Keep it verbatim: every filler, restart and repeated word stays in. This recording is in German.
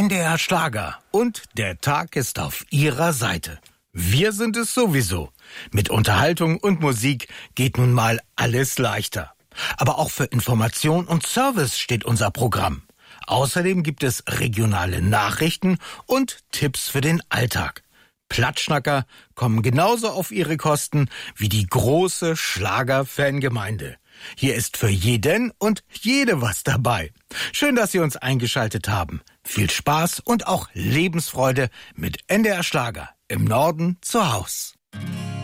N D R Schlager und der Tag ist auf Ihrer Seite. Wir sind es sowieso. Mit Unterhaltung und Musik geht nun mal alles leichter. Aber auch für Information und Service steht unser Programm. Außerdem gibt es regionale Nachrichten und Tipps für den Alltag. Plattschnacker kommen genauso auf ihre Kosten wie die große Schlager-Fangemeinde. Hier ist für jeden und jede was dabei. Schön, dass Sie uns eingeschaltet haben. Viel Spaß und auch Lebensfreude mit N D R Schlager im Norden zu Haus.